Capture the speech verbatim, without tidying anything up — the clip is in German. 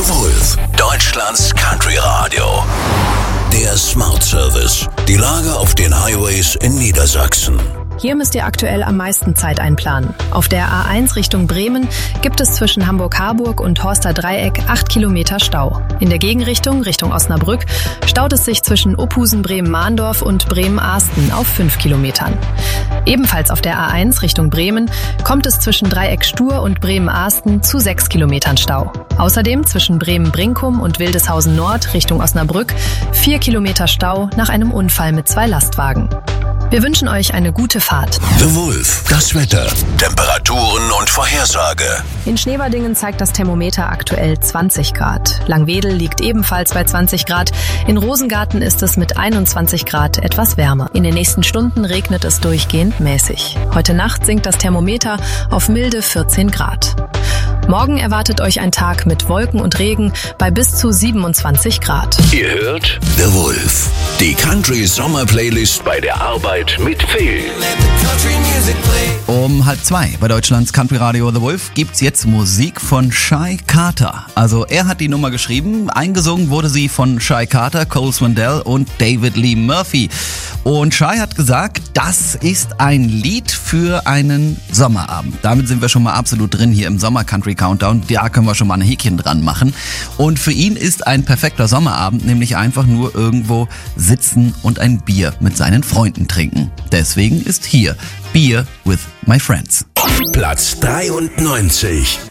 The Wolf, Deutschlands Country Radio. Der Smart Service. Die Lage auf den Highways in Niedersachsen. Hier müsst ihr aktuell am meisten Zeit einplanen. Auf der A eins Richtung Bremen gibt es zwischen Hamburg-Harburg und Horster Dreieck acht Kilometer Stau. In der Gegenrichtung, Richtung Osnabrück, staut es sich zwischen Opusen-Bremen-Mahndorf und Bremen-Ahsten auf fünf Kilometern. Ebenfalls auf der A eins Richtung Bremen kommt es zwischen Dreieck-Stur und Bremen-Ahsten zu sechs Kilometern Stau. Außerdem zwischen Bremen-Brinkum und Wildeshausen Nord Richtung Osnabrück vier Kilometer Stau nach einem Unfall mit zwei Lastwagen. Wir wünschen euch eine gute Fahrt. The Wolf, das Wetter, Temperaturen und Vorhersage. In Schneewerdingen zeigt das Thermometer aktuell zwanzig Grad. Langwedel liegt ebenfalls bei zwanzig Grad. In Rosengarten ist es mit einundzwanzig Grad etwas wärmer. In den nächsten Stunden regnet es durchgehend mäßig. Heute Nacht sinkt das Thermometer auf milde vierzehn Grad. Morgen erwartet euch ein Tag mit Wolken und Regen bei bis zu siebenundzwanzig Grad. Ihr hört The Wolf, die Country Sommer Playlist bei der Arbeit mit Phil. Um halb zwei bei Deutschlands Country Radio The Wolf gibt's jetzt Musik von Shy Carter. Also er hat die Nummer geschrieben, eingesungen wurde sie von Shy Carter, Cole Swindell und David Lee Murphy. Und Shy hat gesagt, das ist ein Lied für einen Sommerabend. Damit sind wir schon mal absolut drin hier im Sommer Country Countdown. Da können wir schon mal ein Häkchen dran machen. Und für ihn ist ein perfekter Sommerabend nämlich einfach nur irgendwo sitzen und ein Bier mit seinen Freunden trinken. Deswegen ist hier Beer with My Friends. Platz dreiundneunzig.